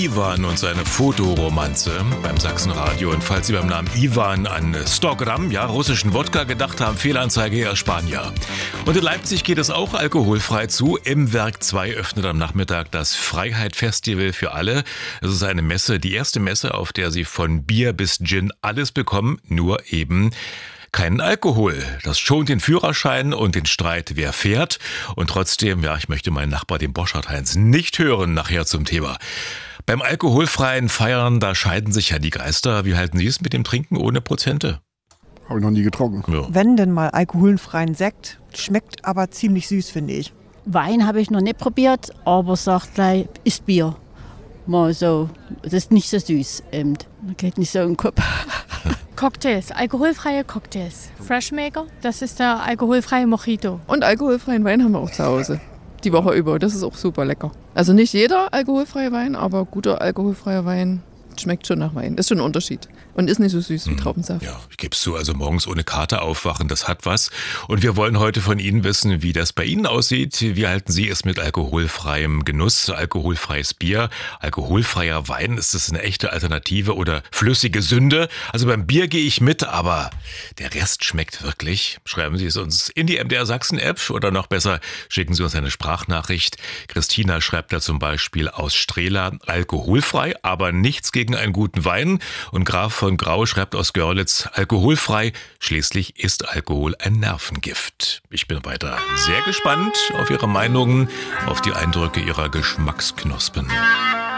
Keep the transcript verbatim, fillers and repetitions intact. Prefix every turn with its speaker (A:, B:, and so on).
A: Iwan und seine Fotoromanze beim Sachsenradio. Und falls Sie beim Namen Iwan an sto Gramm, ja, russischen Wodka gedacht haben, Fehlanzeige, Herr Spanier. Und in Leipzig geht es auch alkoholfrei zu. Im Werk zwei öffnet am Nachmittag das Freiheit-Festival für alle. Es ist eine Messe, die erste Messe, auf der Sie von Bier bis Gin alles bekommen, nur eben keinen Alkohol. Das schont den Führerschein und den Streit, wer fährt. Und trotzdem, ja, ich möchte meinen Nachbar, den Borchardt-Heinz, nicht hören nachher zum Thema. Beim alkoholfreien Feiern, da scheiden sich ja die Geister. Wie halten Sie es mit dem Trinken ohne Prozente?
B: Habe ich noch nie getrunken.
C: Ja. Wenn denn mal alkoholfreien Sekt, schmeckt aber ziemlich süß, finde ich.
D: Wein habe ich noch nicht probiert, aber sagt gleich, ist Bier. Mal so, das ist nicht so süß. Eben. Das geht nicht so im Kopf.
E: Cocktails, alkoholfreie Cocktails. Freshmaker, das ist der alkoholfreie Mojito.
F: Und alkoholfreien Wein haben wir auch zu Hause. Die Woche über, das ist auch super lecker. Also nicht jeder alkoholfreie Wein, aber guter alkoholfreier Wein schmeckt schon nach Wein. Ist schon ein Unterschied. Und ist nicht so süß wie Traubensaft.
A: Ja, ich gebe es zu, also morgens ohne Kater aufwachen, das hat was. Und wir wollen heute von Ihnen wissen, wie das bei Ihnen aussieht. Wie halten Sie es mit alkoholfreiem Genuss, alkoholfreies Bier, alkoholfreier Wein? Ist das eine echte Alternative oder flüssige Sünde? Also beim Bier gehe ich mit, aber der Rest schmeckt wirklich. Schreiben Sie es uns in die M D R Sachsen-App oder noch besser, schicken Sie uns eine Sprachnachricht. Christina schreibt da zum Beispiel aus Strehla, alkoholfrei, aber nichts gegen einen guten Wein. Und Graf von Grau schreibt aus Görlitz, alkoholfrei, schließlich ist Alkohol ein Nervengift. Ich bin weiter sehr gespannt auf Ihre Meinungen, auf die Eindrücke Ihrer Geschmacksknospen.